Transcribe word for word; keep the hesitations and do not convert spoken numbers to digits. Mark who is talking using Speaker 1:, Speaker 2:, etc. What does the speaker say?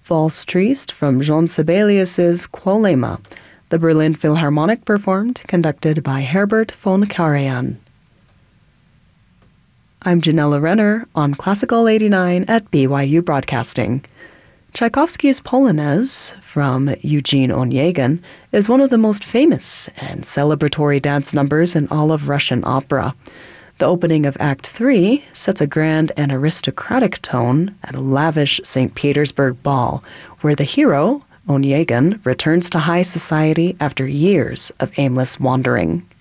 Speaker 1: False Triste from Jean Sibelius's Quolema. The Berlin Philharmonic performed, conducted by Herbert von Karajan. I'm Janella Renner on Classical eighty-nine at B Y U Broadcasting. Tchaikovsky's Polonaise, from Eugene Onegin, is one of the most famous and celebratory dance numbers in all of Russian opera. The opening of Act three sets a grand and aristocratic tone at a lavish Saint Petersburg ball, where the hero, Onegin, returns to high society after years of aimless wandering.